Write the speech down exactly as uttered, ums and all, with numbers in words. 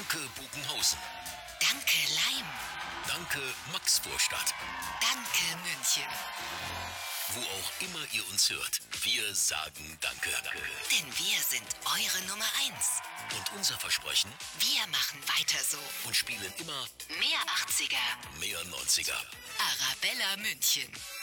Danke Bogenhausen. Danke Leim. Danke Maxvorstadt. Danke München. Wo auch immer ihr uns hört, wir sagen Danke. Danke. Denn wir sind eure Nummer eins. Und unser Versprechen? Wir machen weiter so. Und spielen immer mehr achtziger, mehr neunziger. Arabella München.